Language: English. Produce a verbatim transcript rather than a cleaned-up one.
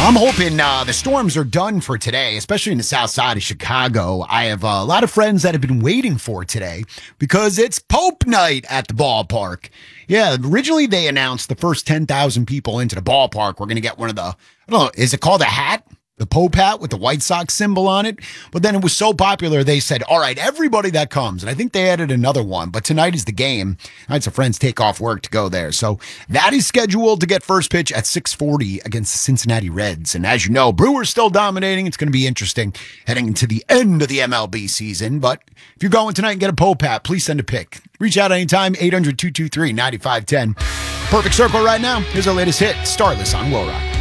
I'm hoping uh, the storms are done for today, especially in the south side of Chicago. I have uh, a lot of friends that have been waiting for today because it's Pope Night at the ballpark. Yeah, originally they announced the first ten thousand people into the ballpark. We're going to get one of the, I don't know, is it called a hat? The Pope hat with the White Sox symbol on it. But then it was so popular, they said, all right, everybody that comes. And I think they added another one. But tonight is the game. I had some friends take off work to go there. So that is scheduled to get first pitch at six forty against the Cincinnati Reds. And as you know, Brewers still dominating. It's going to be interesting heading into the end of the M L B season. But if you're going tonight and get a Pope hat, please send a pic. Reach out anytime, eight hundred, two two three, nine five one zero. Perfect circle right now. Here's our latest hit, Starless on Will Rock.